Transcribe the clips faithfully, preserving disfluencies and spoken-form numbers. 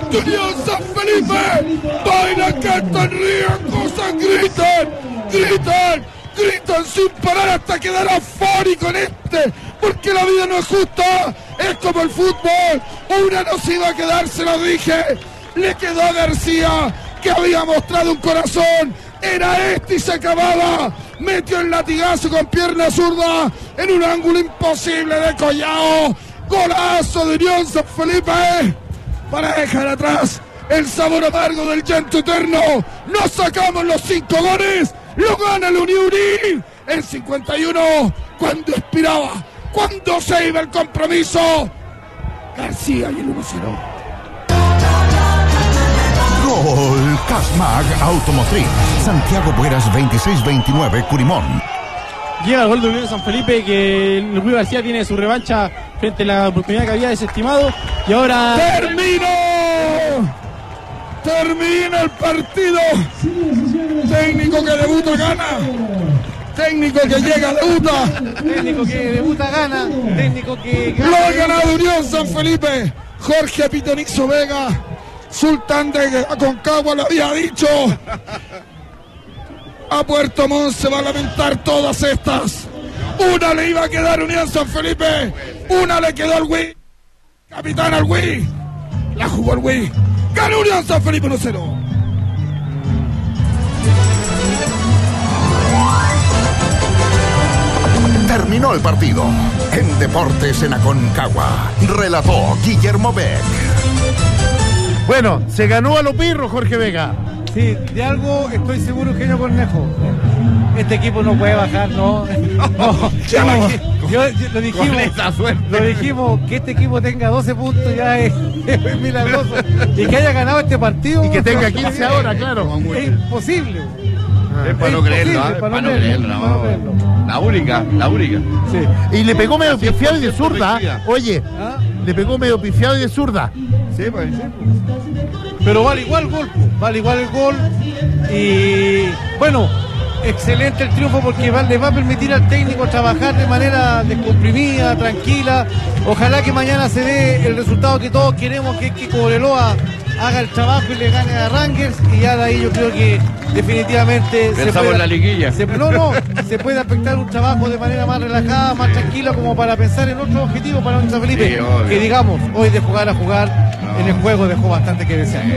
de Unión San Felipe. Baila, cantan, rían, gozan, gritan, gritan, gritan sin parar hasta quedar afónico en este. Porque la vida no es justa, es como el fútbol. Una no se iba a quedar, se lo dije. Le quedó a García, que había mostrado un corazón. Era este y se acababa. Metió el latigazo con pierna zurda en un ángulo imposible de Collao. Golazo de Unión San Felipe para dejar atrás el sabor amargo del llanto eterno. Nos sacamos los cinco goles. Lo gana la Unión en cincuenta y uno. Cuando expiraba, cuando se iba el compromiso, García y el uno cero. Gol Casmag Automotriz. Santiago Bueras veintiséis veintinueve, Curimón. Llega el gol de Unión San Felipe, que el Luis García tiene su revancha frente a la oportunidad que había desestimado. Y ahora... ¡Terminó! ¡Termina el partido! Técnico que debuta gana. Técnico que llega debuta. Técnico que debuta gana. Técnico que gana. Lo ha ganado Unión San Felipe. Jorge Pitonizo Vega. Sultán de Aconcagua lo había dicho. A Puerto Montt se va a lamentar todas estas. Una le iba a quedar Unión San Felipe. Una le quedó al Wii. Capitán al Wii. La jugó el Wii. Ganó Unión San Felipe uno cero. Terminó el partido. En Deportes en Aconcagua. Relató Guillermo Beck. Bueno, se ganó a lo pirro Jorge Vega. Sí, de algo estoy seguro, Eugenio Cornejo. Este equipo no puede bajar, no. no, no yo, yo, lo dijimos, lo dijimos, que este equipo tenga doce puntos ya es, es milagroso. Y que haya ganado este partido. Y que tenga quince ahora, claro. Es imposible. Es para no creerlo, ¿eh? Para no creerlo, no. La única, la única. Sí. Y le pegó medio pifiado y de zurda. Oye, ¿ah? Le pegó medio pifiado y de zurda. Sí, pues, sí. Pero vale igual el gol, vale igual el gol. Y bueno, excelente el triunfo porque va, le va a permitir al técnico trabajar de manera descomprimida, tranquila. Ojalá que mañana se dé el resultado que todos queremos, que es que Cobreloa haga el trabajo y le gane a Rangers, y ya de ahí yo creo que definitivamente pensamos se puede, en la liguilla. Se, no, no, se puede aspectar un trabajo de manera más relajada, más tranquila, como para pensar en otro objetivo para San Felipe, sí, que digamos, hoy de jugar a jugar, no. En el juego dejó bastante que desear.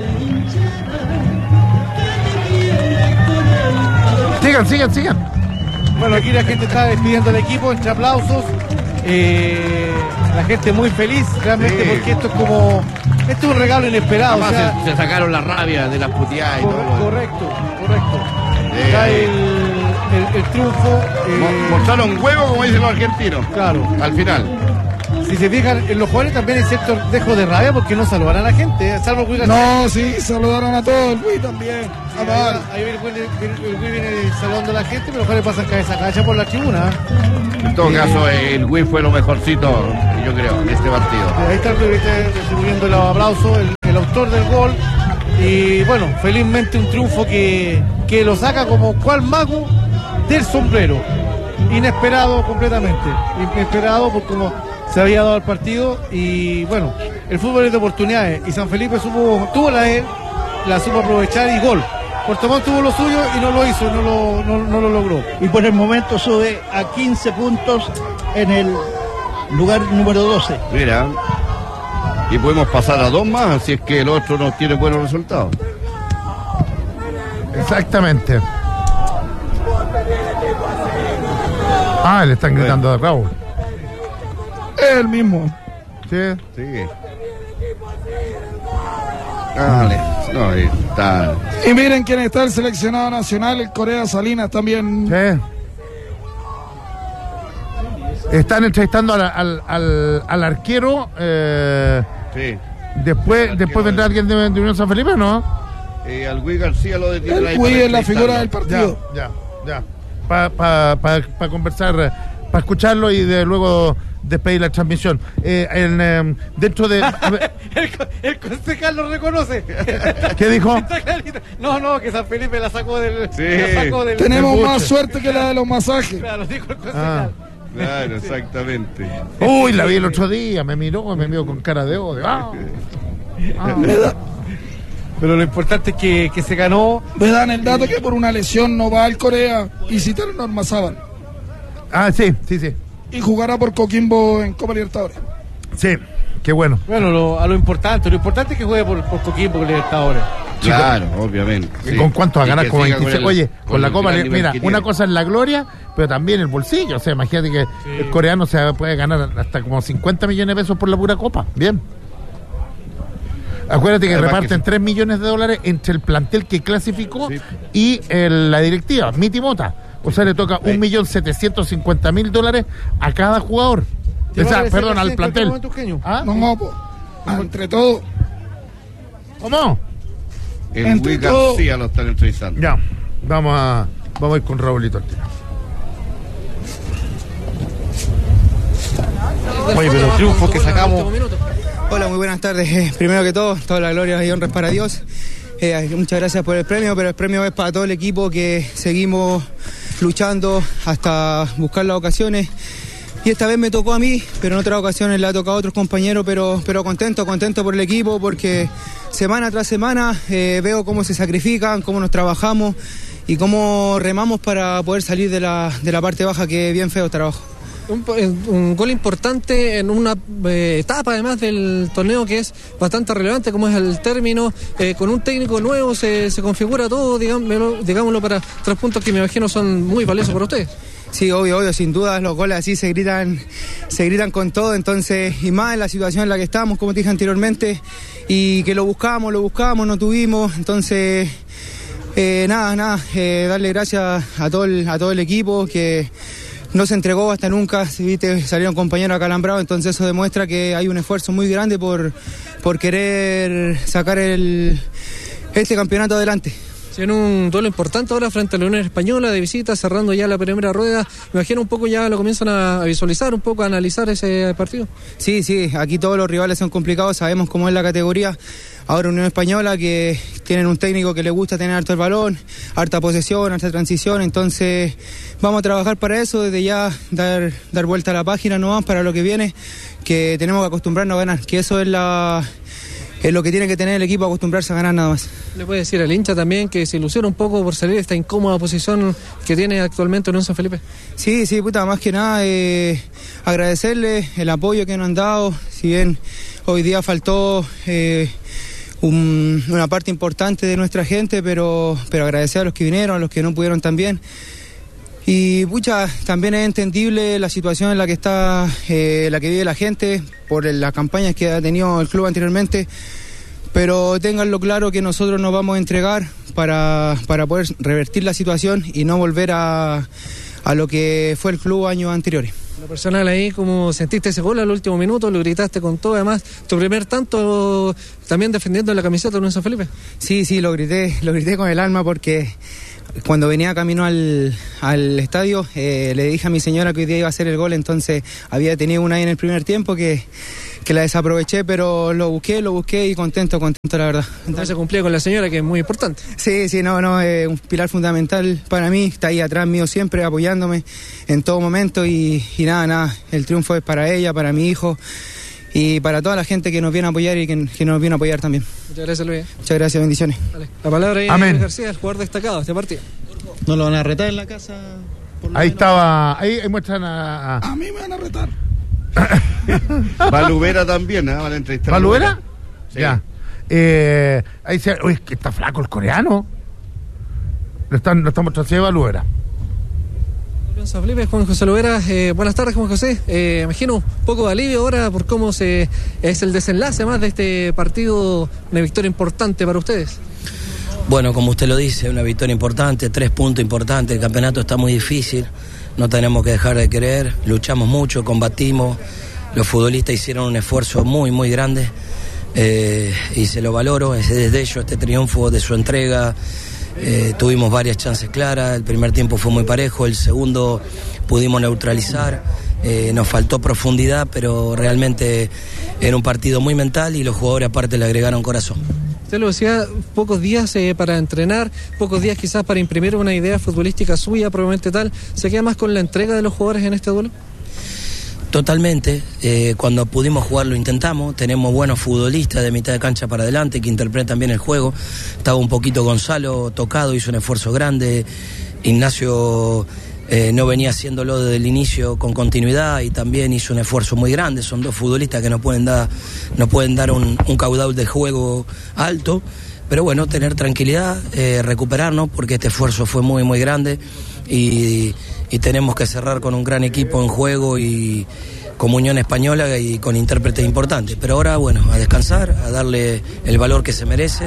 Sigan, sigan, sigan. Bueno, aquí la gente está despidiendo al equipo entre aplausos. Eh, la gente muy feliz realmente, sí. Porque esto es como esto es un regalo inesperado. O sea, se, se sacaron la rabia de las puteadas y corre, todo. Correcto, correcto. Eh, Está el, el, el triunfo. Eh, mostraron huevo, como dicen los argentinos. Claro. Al final. Si se fijan, en los jugadores también hay cierto dejo de rabia porque no saludaron a la gente, salvo el Wii. No, sí, saludaron a todos, el Wii también. Sí, ahí, ahí el Wii viene saludando a la gente, pero los jugadores pasan cabeza cacha por la tribuna. En todo eh, caso, el Wii fue lo mejorcito, yo creo, en este partido. Ahí está distribuyendo los aplausos, el, el autor del gol. Y bueno, felizmente un triunfo que, que lo saca como cual mago del sombrero. Inesperado completamente. Inesperado por como se había dado el partido. Y bueno, el fútbol es de oportunidades. Y San Felipe supo, tuvo la de él, la supo aprovechar y gol. Puerto Montt tuvo lo suyo y no lo hizo, no lo, no, no lo logró. Y por el momento sube a quince puntos en el lugar número doce. Mira. Y podemos pasar a dos más si es que el otro no tiene buenos resultados. Exactamente. Ah, le están gritando a Raúl. Es el mismo. Sí. Sí. Dale. No, está. Y miren quién está el seleccionado nacional, el Corea Salinas también. Sí. Están entrevistando al, al, al, al arquero. Eh, sí. Después, el después vendrá alguien de, de Unión San Felipe, ¿no? Eh, al Wii García lo de El Wii es la figura del partido. Ya, ya, ya. Para pa, pa, pa conversar, para escucharlo y de luego despedir la transmisión. Eh, en, eh, dentro de. el, el concejal lo reconoce. ¿Qué dijo? No, no, que San Felipe la sacó del. Sí. La sacó del Tenemos del más suerte que la de los masajes. Claro, dijo el concejal. Ah. Claro, exactamente. Uy, la vi el otro día, me miró, me miró con cara de odio. Ah. Ah. Pero lo importante es que, que se ganó. Me dan el dato que por una lesión no va al Corea y citaron a Ormazábal. Ah, sí, sí, sí. Y jugará por Coquimbo en Copa Libertadores. Sí, qué bueno. Bueno, lo, a lo importante, lo importante es que juegue por, por Coquimbo con Libertadores. Claro, obviamente. Sí. ¿Con cuánto va a ganar? Con veintiséis. El, Oye, con, con la Copa, mira, una cosa es la gloria, pero también el bolsillo. O sea, imagínate que sí. el coreano se puede ganar hasta como cincuenta millones de pesos por la pura Copa. Bien. Acuérdate que Además reparten que sí. tres millones de dólares entre el plantel que clasificó sí. y el, la directiva, Miti Mota. O sea, le toca un millón setecientos cincuenta mil dólares a cada jugador. O sea, perdón, al plantel. ¿Ah? No, no, po. Entre todo. ¿Cómo? El Luis García lo están entrevistando. Ya, vamos a, vamos a ir con Raulito al tiro. Oye, pero los triunfos que sacamos. Hola, muy buenas tardes. Eh, primero que todo, toda la gloria y honra es para Dios. Eh, muchas gracias por el premio, pero el premio es para todo el equipo que seguimos luchando hasta buscar las ocasiones. Y esta vez me tocó a mí, pero en otras ocasiones le ha tocado a otros compañeros, pero, pero contento, contento por el equipo, porque semana tras semana eh, veo cómo se sacrifican, cómo nos trabajamos y cómo remamos para poder salir de la, de la parte baja, que es bien feo el trabajo. Un, un gol importante en una eh, etapa además del torneo que es bastante relevante, como es el término, eh, con un técnico nuevo se, se configura todo, digámoslo, digámoslo, para tres puntos que me imagino son muy valiosos para ustedes. Sí, obvio, obvio, sin duda los goles así se gritan, se gritan con todo, entonces, y más en la situación en la que estamos, como te dije anteriormente, y que lo buscamos, lo buscamos, no tuvimos, entonces, eh, nada, nada, eh, darle gracias a todo el, a todo el equipo que no se entregó hasta nunca, ¿viste? Salieron compañeros acalambrados, entonces eso demuestra que hay un esfuerzo muy grande por, por querer sacar el, este campeonato adelante. Tiene un duelo importante ahora frente a la Unión Española de visita, cerrando ya la primera rueda. Me imagino un poco ya lo comienzan a visualizar, un poco a analizar ese partido. Sí, sí, aquí todos los rivales son complicados, sabemos cómo es la categoría. Ahora Unión Española, que tienen un técnico que le gusta tener harto el balón, harta posesión, harta transición, entonces vamos a trabajar para eso, desde ya dar, dar vuelta a la página nomás para lo que viene, que tenemos que acostumbrarnos a ganar, que eso es la... es lo que tiene que tener el equipo, acostumbrarse a ganar nada más. ¿Le puede decir al hincha también que se ilusiona un poco por salir de esta incómoda posición que tiene actualmente Unión San Felipe? Sí, sí, puta, más que nada eh, agradecerle el apoyo que nos han dado, si bien hoy día faltó eh, un, una parte importante de nuestra gente, pero, pero agradecer a los que vinieron, a los que no pudieron también. Y pucha, también es entendible la situación en la que está, eh, la que vive la gente, por las campañas que ha tenido el club anteriormente, pero ténganlo claro que nosotros nos vamos a entregar para, para poder revertir la situación y no volver a, a lo que fue el club años anteriores. Lo personal ahí, ¿cómo sentiste ese gol al último minuto? Lo gritaste con todo, además, tu primer tanto también defendiendo la camiseta de Unión San Felipe. Sí, sí, lo grité, lo grité con el alma porque cuando venía camino al, al estadio eh, le dije a mi señora que hoy día iba a hacer el gol, entonces había tenido una ahí en el primer tiempo que, que la desaproveché, pero lo busqué, lo busqué y contento, contento la verdad. Entonces se cumplía con la señora, que es muy importante. Sí, sí, no, no, es un pilar fundamental para mí, está ahí atrás mío siempre apoyándome en todo momento y, y nada, nada, el triunfo es para ella, para mi hijo y para toda la gente que nos viene a apoyar y que, que nos viene a apoyar también. Muchas gracias, Luis. Muchas gracias, bendiciones. Vale. La palabra ahí Amén. Luis García, el jugador destacado de este partido. ¿No lo van a retar en la casa? Ahí menos? Estaba, ahí, ahí muestran a... A mí me van a retar. Valubera también, ¿eh? Van a entrevistar. ¿Valubera? Sí. Ya. Eh, ahí se... Uy, que está flaco el coreano. Lo están, lo están mostrando así de Valubera. San Felipe, Juan José Lovera, eh, buenas tardes, Juan José. Eh, imagino un poco de alivio ahora por cómo se es el desenlace más de este partido, una victoria importante para ustedes. Bueno, como usted lo dice, una victoria importante, tres puntos importantes, el campeonato está muy difícil, no tenemos que dejar de querer, luchamos mucho, combatimos, los futbolistas hicieron un esfuerzo muy, muy grande eh, y se lo valoro, es desde ellos este triunfo, de su entrega. Eh, tuvimos varias chances claras, el primer tiempo fue muy parejo, el segundo pudimos neutralizar, eh, nos faltó profundidad, pero realmente era un partido muy mental y los jugadores aparte le agregaron corazón. Usted lo decía, pocos días eh, para entrenar, pocos días quizás para imprimir una idea futbolística suya, probablemente tal. ¿Se queda más con la entrega de los jugadores en este duelo? Totalmente, eh, cuando pudimos jugar lo intentamos, tenemos buenos futbolistas de mitad de cancha para adelante que interpretan bien el juego. Estaba un poquito Gonzalo tocado, hizo un esfuerzo grande, Ignacio eh, no venía haciéndolo desde el inicio con continuidad y también hizo un esfuerzo muy grande. Son dos futbolistas que no pueden dar, no pueden dar un, un caudal de juego alto, pero bueno, tener tranquilidad, eh, recuperarnos porque este esfuerzo fue muy muy grande y... y tenemos que cerrar con un gran equipo en juego y con Unión Española y con intérpretes importantes. Pero ahora, bueno, a descansar, a darle el valor que se merece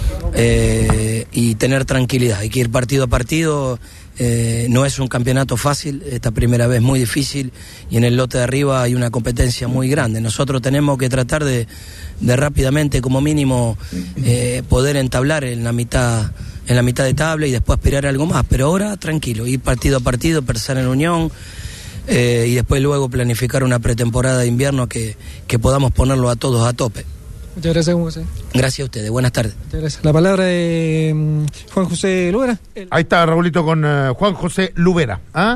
eh, y tener tranquilidad. Hay que ir partido a partido, eh, no es un campeonato fácil, esta primera vez muy difícil y en el lote de arriba hay una competencia muy grande. Nosotros tenemos que tratar de, de rápidamente, como mínimo, eh, poder entablar en la mitad... en la mitad de tabla y después aspirar a algo más, pero ahora tranquilo, ir partido a partido, pensar en Unión eh, y después luego planificar una pretemporada de invierno que, que podamos ponerlo a todos a tope. Muchas gracias, Juan José. Gracias a ustedes, buenas tardes. Muchas gracias. La palabra de um, Juan José Lubera. Ahí está Raulito con uh, Juan José Lubera. ¿Ah?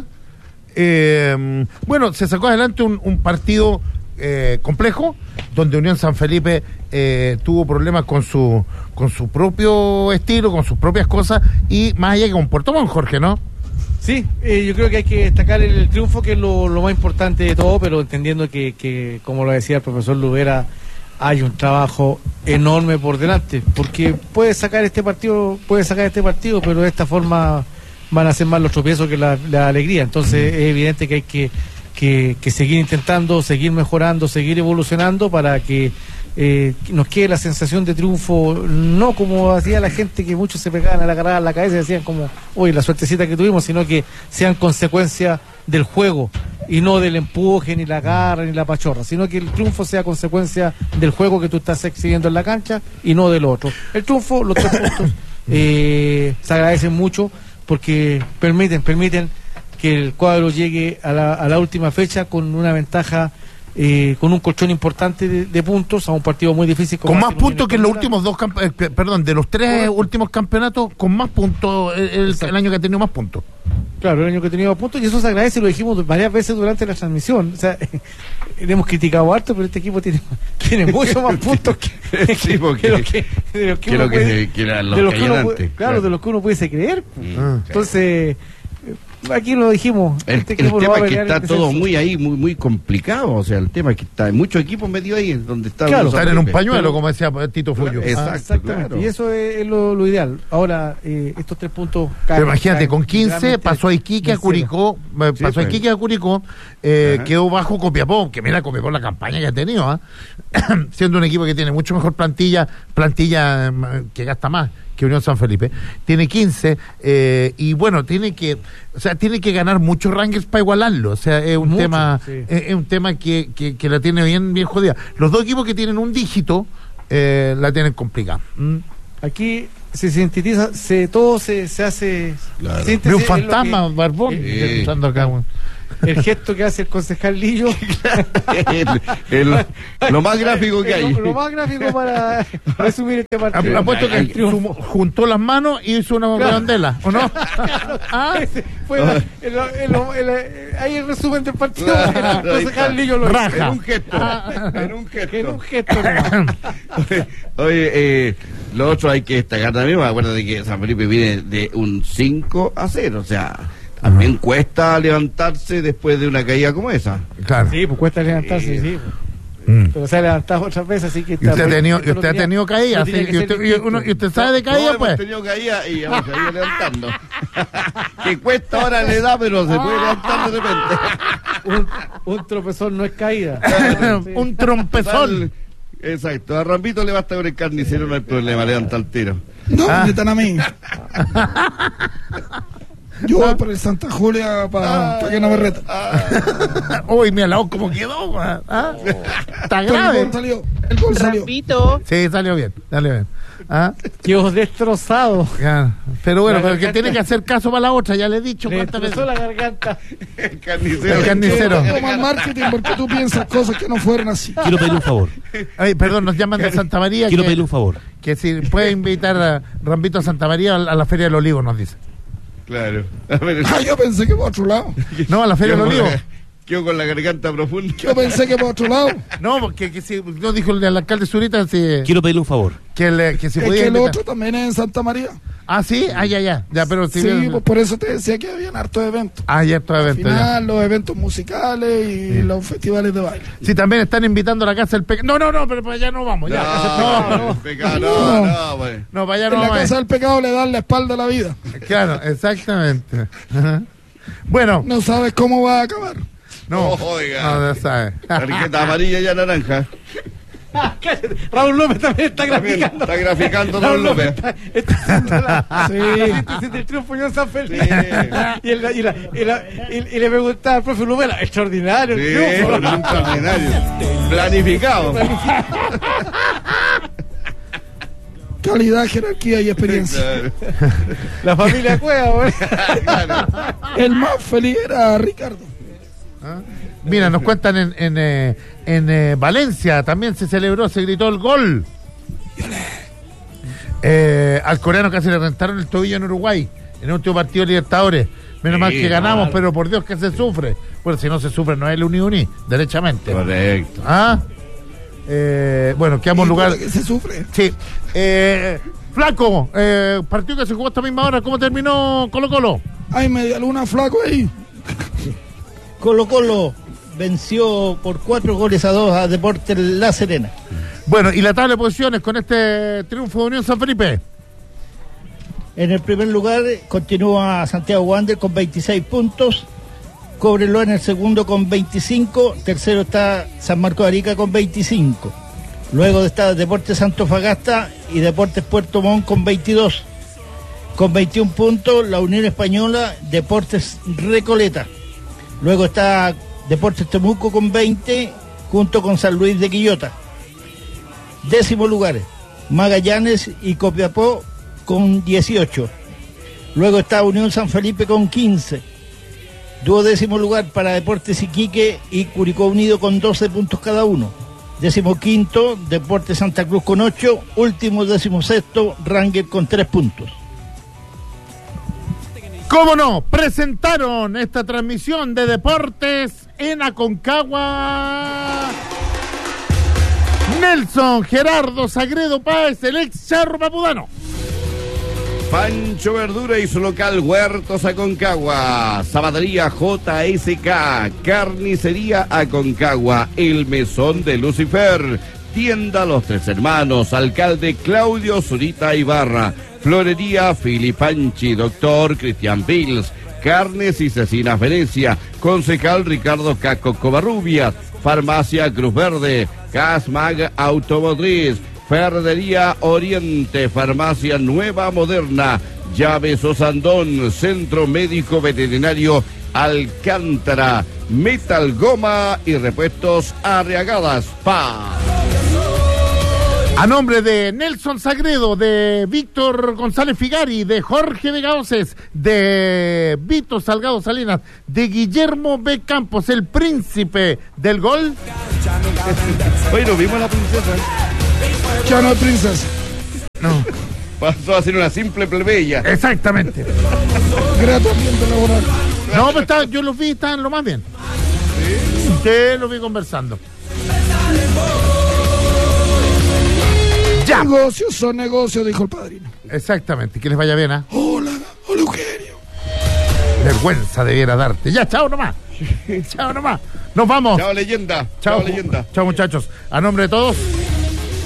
Eh, bueno, se sacó adelante un, un partido eh, complejo, donde Unión San Felipe eh, tuvo problemas con su con su propio estilo, con sus propias cosas, y más allá que con Puerto Montt, Jorge, ¿no? Sí, eh, yo creo que hay que destacar el, el triunfo, que es lo, lo más importante de todo, pero entendiendo que, que, como lo decía el profesor Lubera, hay un trabajo enorme por delante, porque puede sacar este partido, puede sacar este partido, pero de esta forma van a ser más los tropiezos que la, la alegría. Entonces es evidente que hay que, que, que seguir intentando, seguir mejorando, seguir evolucionando para que eh, nos quede la sensación de triunfo, no como hacía la gente, que muchos se pegaban a la agarrada a la cabeza y decían como, oye, la suertecita que tuvimos, sino que sean consecuencia del juego y no del empuje, ni la garra, ni la pachorra, sino que el triunfo sea consecuencia del juego que tú estás exhibiendo en la cancha y no del otro. El triunfo, los tres puntos, eh, se agradecen mucho porque permiten, permiten que el cuadro llegue a la, a la última fecha con una ventaja, eh, con un colchón importante de, de puntos a un partido muy difícil. Con más puntos que en los últimos dos, camp- eh, perdón, de los tres últimos campeonatos, con más puntos, el, el, el año que ha tenido más puntos. Claro, el año que ha tenido más puntos, y eso se agradece, lo dijimos varias veces durante la transmisión. O sea, le hemos criticado harto, pero este equipo tiene, tiene mucho más puntos que, sí, porque, que lo que, de lo que, que, uno lo que, puede, se, que eran los de lo que que uno antes, puede, claro, claro, de lo que uno pudiese creer. Ah, entonces, aquí lo dijimos. El, este el tema es que está el todo muy ahí, muy muy complicado. O sea, el tema es que está, hay muchos equipos metidos ahí donde está. Claro, están en un pañuelo, pero, como decía Tito Fullo. Exacto, ah, exactamente. Claro. Y eso es, es lo, lo ideal. Ahora, eh, estos tres puntos. Caen, Pero imagínate, caen, con quince pasó a Iquique, a Curicó, eh, Sí, pasó a pues. Iquique, a Curicó, eh, quedó bajo Copiapó, que mira Copiapó la campaña que ha tenido, ¿ah? Siendo un equipo que tiene mucho mejor plantilla, plantilla eh, que gasta más que Unión San Felipe, tiene quince, eh, y bueno, tiene que, o sea, tiene que ganar muchos rankings para igualarlo, o sea, es un Mucho, tema, sí. es, es un tema que, que, que la tiene bien, bien jodida. Los dos equipos que tienen un dígito, eh, la tienen complicada. ¿Mm? Aquí se sintetiza, se, todo se, se hace. Claro. síntesis, Veo un es lo fantasma, que- Barbón, Sí. entrando acá, güey. El gesto que hace el concejal Lillo. El- el- lo más gráfico que Eh, hay. Lo, lo más gráfico para resumir este partido. Ha- Apuesto que Ay, sumó- juntó las manos y hizo una Claro. redondela, ¿o no? ¿Ah? Ese fue la- el- el- el- el- ahí el resumen del partido. El Claro, ahí concejal está. Lillo lo hizo. Raja. En un gesto. En un gesto. En un gesto. nomás. Oye, eh, lo otro hay que destacar también, acuérdate que San Felipe viene de un cinco a cero, o sea, también cuesta levantarse después de una caída como esa. Claro. Sí, pues cuesta levantarse, sí. Mm. Pero se ha levantado otras veces, así que... Y usted ha tenido, y esto lo usted ha tenía- tenido caídas, lo tenía sí, que y ser usted, y distinto. uno- y usted sabe de Todos caídas, hemos pues. tenido caída y hemos seguido levantando. Que cuesta ahora la edad, pero se puede levantar de repente. un, un tropezón no es caída. Sí. Un trompezón. Exacto, a Rambito le basta con el carnicero, no hay problema, levanta el tiro. No, Ah. me están a mí. Yo voy por el Santa Julia para que no me reta. Uy, mira la voz como quedó, güey. ¿Ah? Está Pero el grave. gol salió. El gol salió. Rapito, Sí, salió bien, salió bien. ¿Ah? Quedó destrozado. Ya. Pero bueno, La pero que garganta. tiene que hacer caso para la otra, ya le he dicho Le cuántas destrozó veces. la garganta. El carnicero. El carnicero. Toma el marketing porque tú piensas cosas que no fueron así. Quiero pedir un favor. Ay, perdón, nos llaman de Santa María. Quiero que, pedir un favor. que si puede invitar a Rambito a Santa María a la a la Feria del Olivo, nos dice. Claro. A ver, Ah, yo pensé que por otro lado. No, a la Feria del Yo- Olivo. Quedó con la garganta profunda. Yo pensé que por otro lado. No, porque que si, no dijo el, el alcalde Zurita si, Quiero pedirle un favor. que, le, que se Es podía que el invitar. otro también es en Santa María. Ah, sí, ah, ya, ya, ya, pero si Sí, bien- pues por eso te decía que habían hartos eventos. ah, ya estos Al eventos. ya. final, los eventos musicales y los festivales de baile. Sí, también están invitando a la casa del pecado. No, no, no, pero para allá no vamos. Ya, casa del pecado, No, no, no, pecado, no, no, pues. no, para allá no En la vamos. casa del pecado le dan la espalda a la vida. Claro, exactamente. Ajá. Bueno, No sabes cómo va a acabar. no, Oiga. no, ya sabes. Tarjeta amarilla y naranja. Raúl López también está También graficando. está graficando Raúl López. Está, está haciendo la, Sí. la síntesis del triunfo de San Felipe. Sí. Y, el- y la- y la- y- y le preguntaba al profe Lumela, extraordinario el Sí, triunfo. un extraordinario. Planificado. Calidad, jerarquía y experiencia. Claro. La familia Cueva, güey. Claro. El más feliz era Ricardo. Mira, nos cuentan en, en, eh, en eh, Valencia también se celebró, se gritó el gol. Eh, al coreano casi le rentaron el tobillo en Uruguay, en el último partido de Libertadores. Menos Sí, mal que ganamos, claro. pero por Dios que se sufre. Bueno, si no se sufre, no es el uni-uni, derechamente. Correcto. ¿Ah? Eh, bueno, quedamos en lugar. Que se sufre. Sí. Eh, Flaco, eh, partido que se jugó a esta misma hora, ¿cómo terminó Colo Colo? Hay media luna flaco ahí. Colo Colo venció por cuatro goles a dos a Deportes La Serena. Bueno, y la tabla de posiciones con este triunfo de Unión San Felipe. En el primer lugar continúa Santiago Wander con veintiséis puntos, Cobreloa en el segundo con veinticinco, tercero está San Marcos de Arica con veinticinco. Luego está Deportes Antofagasta y Deportes Puerto Montt con veintidós. Con veintiún puntos la Unión Española, Deportes Recoleta. Luego está Deportes Temuco con veinte, junto con San Luis de Quillota. Décimo lugar, Magallanes y Copiapó con dieciocho. Luego está Unión San Felipe con quince. Duodécimo lugar para Deportes Iquique y Curicó Unido con doce puntos cada uno. Décimo quinto, Deportes Santa Cruz con ocho. Último décimo sexto, Ranger con tres puntos. ¿Cómo no? Presentaron esta transmisión de deportes en Aconcagua. Nelson Gerardo Sagredo Páez, el ex Charro Papudano. Pancho Verdura y su local Huertos Aconcagua, Zapatería J S K, Carnicería Aconcagua, El Mesón de Lucifer, Tienda Los Tres Hermanos, Alcalde Claudio Zurita Ibarra, Florería Filipanchi, Doctor Cristian Pils, Carnes y Cecinas Venecia, Concejal Ricardo Caco Covarrubias, Farmacia Cruz Verde, Casmag Automotriz, Ferrería Oriente, Farmacia Nueva Moderna, Llaves Osandón, Centro Médico Veterinario Alcántara, Metal Goma y Repuestos Arriagadas Pa. A nombre de Nelson Sagredo, de Víctor González Figari, de Jorge Vega Oces, de Vito Salgado Salinas, de Guillermo B. Campos, el príncipe del gol. Hoy nos vimos a la princesa. Ya no hay princesa. No, Pasó a ser una simple plebeya. exactamente. Grato ambiente laboral. No, pero está- yo los vi, estaban lo más bien. Sí, los vi conversando. Ya. Negocios son negocios, dijo el padrino. Exactamente, que les vaya bien, ¿ah? Hola, hola Eugenio. Vergüenza debiera darte. Ya, chao nomás. Chao nomás. Nos vamos. Chao leyenda. Chao, Chao leyenda. Chao muchachos. A nombre de todos.